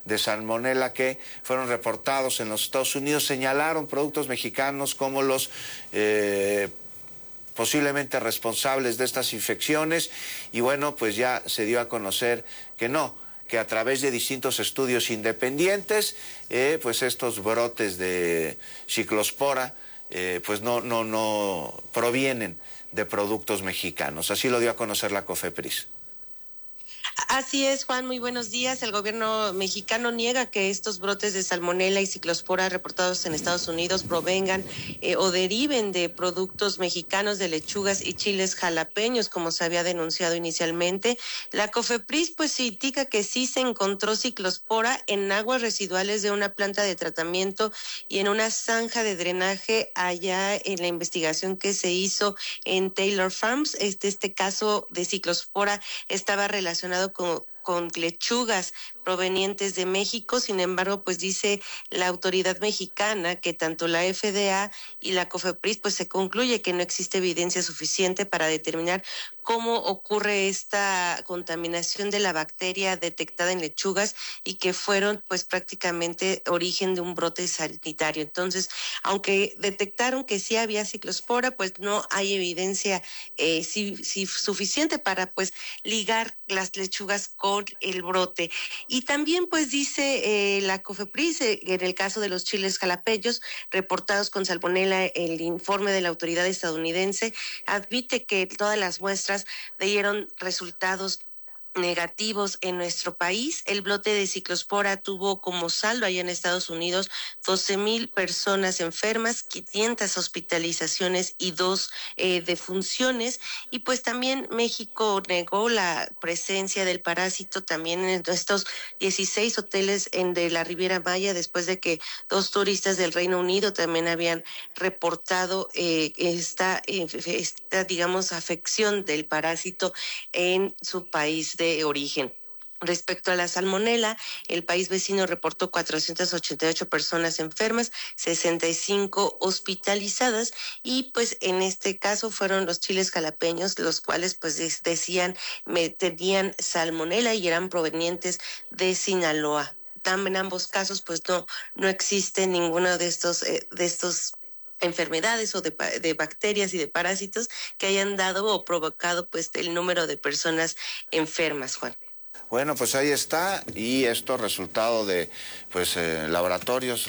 de salmonela que fueron reportados en los Estados Unidos. Señalaron productos mexicanos como los posiblemente responsables de estas infecciones, y bueno, pues ya se dio a conocer que no, que a través de distintos estudios independientes, pues estos brotes de ciclospora pues no provienen de productos mexicanos. Así lo dio a conocer la COFEPRIS. Así es, Juan, muy buenos días. El gobierno mexicano niega que estos brotes de salmonela y ciclospora reportados en Estados Unidos provengan o deriven de productos mexicanos de lechugas y chiles jalapeños, como se había denunciado inicialmente. La COFEPRIS pues indica que sí se encontró ciclospora en aguas residuales de una planta de tratamiento y en una zanja de drenaje allá en la investigación que se hizo en Taylor Farms. Este caso de ciclospora estaba relacionado con lechugas provenientes de México. Sin embargo, pues dice la autoridad mexicana que tanto la FDA y la COFEPRIS pues se concluye que no existe evidencia suficiente para determinar cómo ocurre esta contaminación de la bacteria detectada en lechugas y que fueron pues prácticamente origen de un brote sanitario. Entonces, aunque detectaron que sí había ciclospora, pues no hay evidencia sí suficiente para pues ligar las lechugas con el brote. Y también pues dice la COFEPRIS en el caso de los chiles jalapeños reportados con salmonela, el informe de la autoridad estadounidense admite que todas las muestras dieron resultados negativos en nuestro país. El brote de ciclospora tuvo como saldo allá en Estados Unidos 12,000 personas enfermas, 500 hospitalizaciones y 2 defunciones. Y pues también México negó la presencia del parásito también en estos 16 hoteles de la Riviera Maya, después de que 2 turistas del Reino Unido también habían reportado esta digamos, afección del parásito en su país de origen. Respecto a la salmonela, el país vecino reportó 488 personas enfermas, 65 hospitalizadas, y pues en este caso fueron los chiles jalapeños, los cuales pues decían tenían salmonela y eran provenientes de Sinaloa. En ambos casos pues no existe ninguno de estos enfermedades o de bacterias y de parásitos que hayan dado o provocado pues el número de personas enfermas, Juan. Bueno, pues ahí está, y esto resultado de pues laboratorios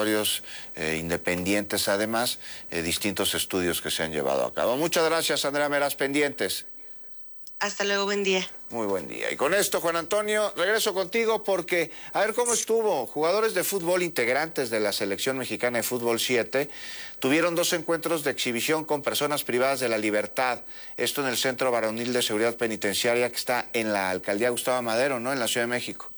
independientes, además distintos estudios que se han llevado a cabo. Muchas gracias, Andrea Meraz, pendientes. Hasta luego, buen día. Muy buen día. Y con esto, Juan Antonio, regreso contigo porque, a ver cómo estuvo. Jugadores de fútbol integrantes de la Selección Mexicana de Fútbol 7 tuvieron 2 encuentros de exhibición con personas privadas de la libertad. Esto en el Centro Varonil de Seguridad Penitenciaria que está en la Alcaldía Gustavo Madero, ¿no?, en la Ciudad de México.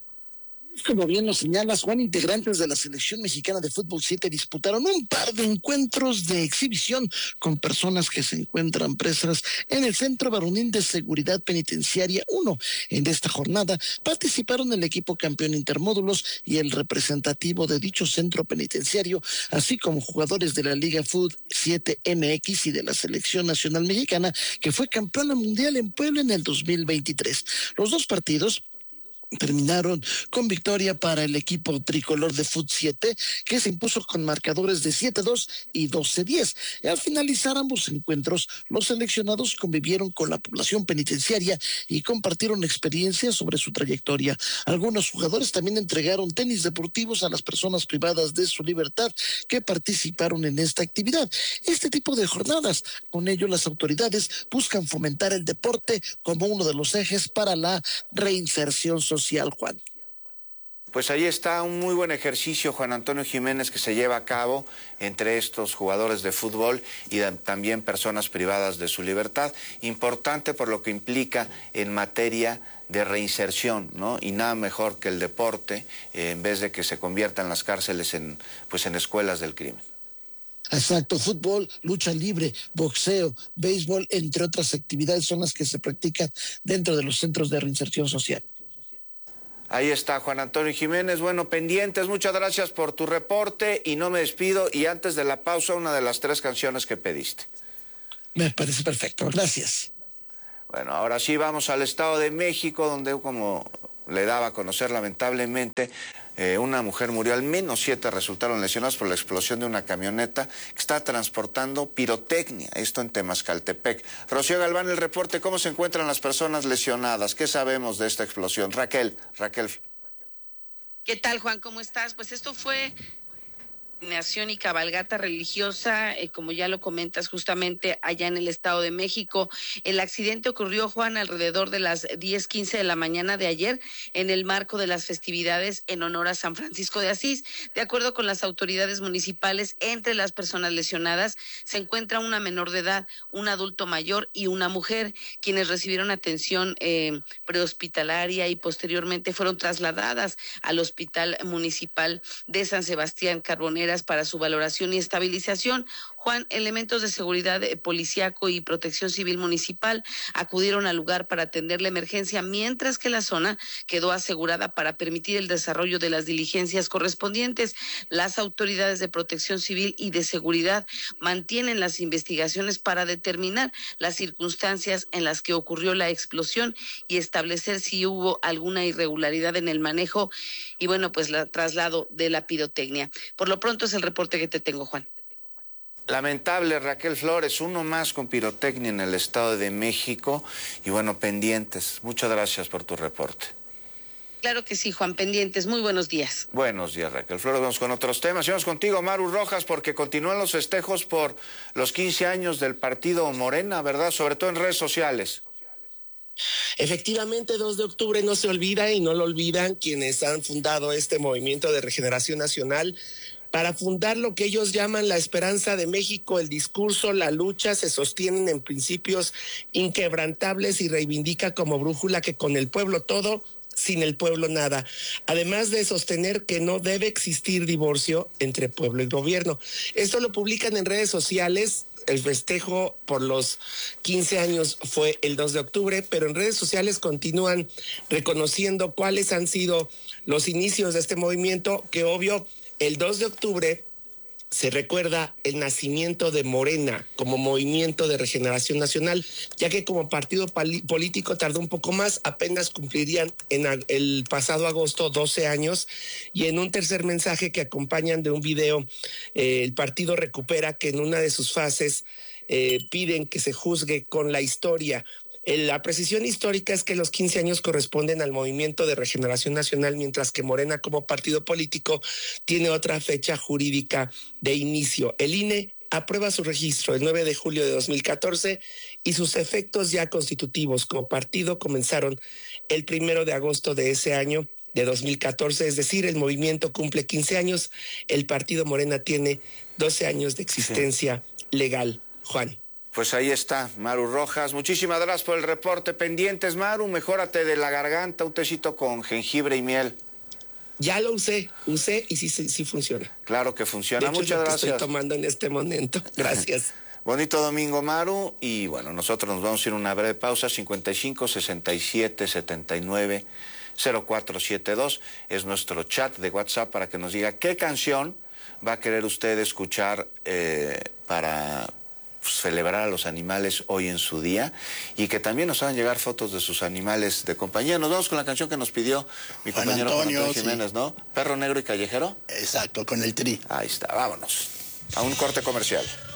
Como bien lo señalas, Juan, integrantes de la Selección Mexicana de Fútbol 7 disputaron un par de encuentros de exhibición con personas que se encuentran presas en el Centro Varonil de Seguridad Penitenciaria 1. En esta jornada participaron el equipo campeón intermódulos y el representativo de dicho centro penitenciario, así como jugadores de la Liga Fútbol 7 MX y de la Selección Nacional Mexicana, que fue campeona mundial en Puebla en el 2023. Los 2 partidos terminaron con victoria para el equipo tricolor de Fut 7, que se impuso con marcadores de 7-2 y 12-10. Al finalizar ambos encuentros, los seleccionados convivieron con la población penitenciaria y compartieron experiencias sobre su trayectoria. Algunos jugadores también entregaron tenis deportivos a las personas privadas de su libertad que participaron en esta actividad. Este tipo de jornadas, con ello las autoridades buscan fomentar el deporte como uno de los ejes para la reinserción social, Juan. Pues ahí está un muy buen ejercicio, Juan Antonio Jiménez, que se lleva a cabo entre estos jugadores de fútbol y también personas privadas de su libertad. Importante por lo que implica en materia de reinserción, ¿no? Y nada mejor que el deporte, en vez de que se conviertan las cárceles en escuelas del crimen. Exacto, fútbol, lucha libre, boxeo, béisbol, entre otras actividades son las que se practican dentro de los centros de reinserción social. Ahí está Juan Antonio Jiménez. Bueno, pendientes, muchas gracias por tu reporte y no me despido. Y antes de la pausa, una de las 3 canciones que pediste. Me parece perfecto, gracias. Bueno, ahora sí vamos al Estado de México, donde como le daba a conocer lamentablemente. Una mujer murió, al menos 7 resultaron lesionados por la explosión de una camioneta que está transportando pirotecnia, esto en Temascaltepec. Rocío Galván, el reporte, ¿cómo se encuentran las personas lesionadas? ¿Qué sabemos de esta explosión? Raquel. ¿Qué tal, Juan? ¿Cómo estás? Pues esto fue peregrinación y cabalgata religiosa, como ya lo comentas, justamente allá en el Estado de México. El accidente ocurrió, Juan, alrededor de las 10:15 de la mañana de ayer, en el marco de las festividades en honor a San Francisco de Asís. De acuerdo con las autoridades municipales, entre las personas lesionadas se encuentra una menor de edad, un adulto mayor y una mujer, quienes recibieron atención prehospitalaria y posteriormente fueron trasladadas al Hospital Municipal de San Sebastián Carboneras para su valoración y estabilización. Juan, elementos de seguridad policíaco y protección civil municipal acudieron al lugar para atender la emergencia, mientras que la zona quedó asegurada para permitir el desarrollo de las diligencias correspondientes. Las autoridades de protección civil y de seguridad mantienen las investigaciones para determinar las circunstancias en las que ocurrió la explosión y establecer si hubo alguna irregularidad en el manejo y, bueno, pues el traslado de la pirotecnia. Por lo pronto es el reporte que te tengo, Juan. Lamentable, Raquel Flores, uno más con pirotecnia en el Estado de México y bueno, pendientes. Muchas gracias por tu reporte. Claro que sí, Juan, pendientes. Muy buenos días. Buenos días, Raquel Flores. Vamos con otros temas. Vamos contigo, Maru Rojas, porque continúan los festejos por los 15 años del partido Morena, ¿verdad? Sobre todo en redes sociales. Efectivamente, 2 de octubre no se olvida y no lo olvidan quienes han fundado este movimiento de regeneración nacional. Para fundar lo que ellos llaman la esperanza de México, el discurso, la lucha se sostienen en principios inquebrantables y reivindica como brújula que con el pueblo todo, sin el pueblo nada. Además de sostener que no debe existir divorcio entre pueblo y gobierno. Esto lo publican en redes sociales. El festejo por los 15 años fue el 2 de octubre, pero en redes sociales continúan reconociendo cuáles han sido los inicios de este movimiento, que obvio, el 2 de octubre se recuerda el nacimiento de Morena como movimiento de regeneración nacional, ya que como partido político tardó un poco más, apenas cumplirían en el pasado agosto 12 años, y en un tercer mensaje que acompañan de un video, el partido recupera que en una de sus fases piden que se juzgue con la historia. La precisión histórica es que los 15 años corresponden al Movimiento de Regeneración Nacional, mientras que Morena como partido político tiene otra fecha jurídica de inicio. El INE aprueba su registro el 9 de julio de 2014 y sus efectos ya constitutivos como partido comenzaron el 1 de agosto de ese año de 2014, es decir, el movimiento cumple 15 años, el partido Morena tiene 12 años de existencia legal. Juan. Pues ahí está, Maru Rojas. Muchísimas gracias por el reporte. Pendientes, Maru, mejórate de la garganta, un tecito con jengibre y miel. Ya lo usé y sí funciona. Claro que funciona. De hecho, Muchas gracias. Estoy tomando en este momento. Gracias. Bonito domingo, Maru. Y bueno, nosotros nos vamos a ir a una breve pausa. 55 67 79 0472 es nuestro chat de WhatsApp para que nos diga qué canción va a querer usted escuchar para celebrar a los animales hoy en su día y que también nos hagan llegar fotos de sus animales de compañía. Nos vamos con la canción que nos pidió mi compañero Juan Antonio Jiménez, sí. ¿No? Perro Negro y Callejero. Exacto, con el Tri. Ahí está, vámonos. A un corte comercial.